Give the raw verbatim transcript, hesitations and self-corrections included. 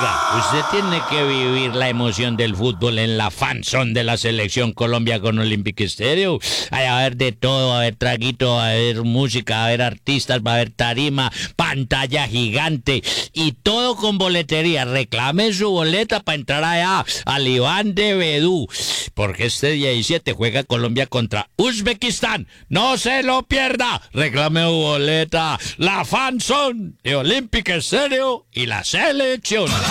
Oiga, usted tiene que vivir la emoción del fútbol en la fanzone de la selección Colombia con Olympic Stereo. Ay, va a haber de todo, va a haber traguito, va a haber música, va a haber artistas, va a haber tarima, pantalla gigante y todo con boletería. Reclame su boleta para entrar allá al Iván de Bedú, porque este diecisiete juega Colombia contra Uzbekistán. No se lo pierda. Reclame su boleta. La fanzone de Olympic Stereo y la selección.